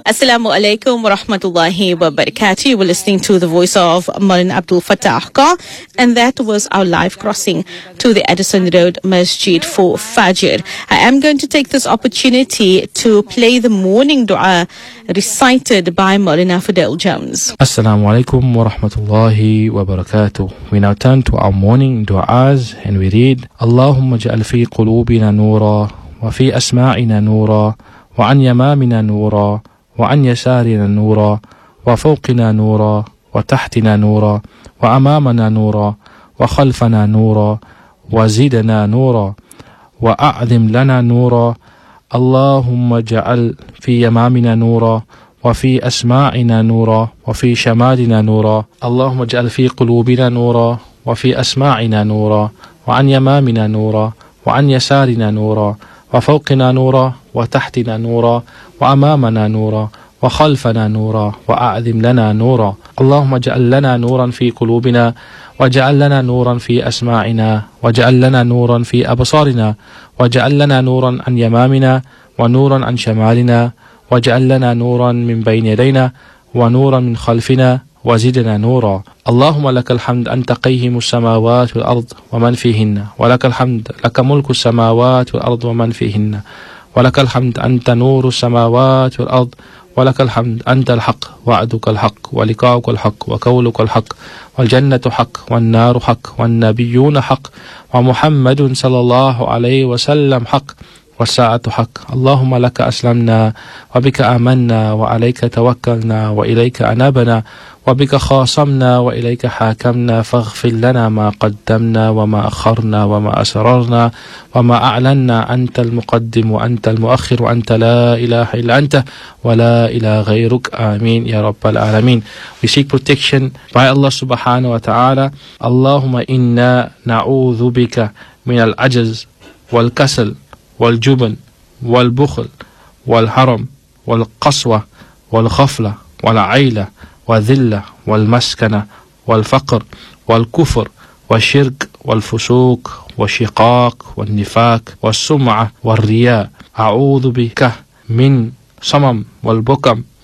Assalamu alaikum wa rahmatullahi wa barakatuh. You were listening to the voice of Maulana Abdul Fattah Khan, and that was our live crossing to the Addison Road Masjid for Fajr. I am going to take this opportunity to play the morning dua recited by Maulana Fidel Jones. Assalamu alaikum wa rahmatullahi wa barakatuh. We now turn to our morning du'as and we read, Allahumma ja'al fi qulubina nura wa fi asma'ina nura wa an yamamina nura وعن يسارنا نورا وفوقنا نورا وتحتنا نورا وأمامنا نورا وخلفنا نورا وزدنا نورا وأعظم لنا نورا اللهم اجعل في يمامنا نورا وفي أسماعنا نورا وفي شمالنا نورا اللهم اجعل في قلوبنا نورا وفي أسماعنا نورا وعن يمامنا نورا وعن يسارنا نورا وفوقنا نورا وتحتنا نورا وأمامنا نورا وخلفنا نورا وأعظم لنا نورا اللهم اجعل لنا نورا في قلوبنا واجعل لنا نورا في أسماعنا واجعل لنا نورا في أبصارنا واجعل لنا نورا عن يمامنا ونورا عن شمالنا واجعل لنا نورا من بين يدينا ونورا من خلفنا وزدنا نورا اللهم لك الحمد أنت قيم السماوات والأرض ومن فيهن ولك الحمد لك ملك السماوات والأرض ومن فيهن ولك الحمد أنت نور السماوات والأرض ولك الحمد أنت الحق وعدك الحق ولقاؤك الحق وقولك الحق والجنة حق والنار حق والنبيون حق ومحمد صلى الله عليه وسلم حق والساعة حق اللهم لك أسلمنا وبك آمنا وعليك توكلنا وإليك أنابنا وبك خاصمنا وإليك حاكمنا فاغفر لنا ما قدمنا وما أخرنا وما أسررنا وما أعلنا أنت المقدم وأنت المؤخر وأنت لا إله إلا أنت ولا إله غيرك آمين يا رب العالمين. We seek protection by Allah subhanahu wa ta'ala. Allahumma inna na'udhu bika min al-ajaz wal-kasal والجبن والبخل والهرم والقسوة والغفلة والعيلة والذلة والمسكنة والفقر والكفر والشرك والفسوق والشقاق والنفاق والسمعة والرياء. أعوذ بك من صمم والبكم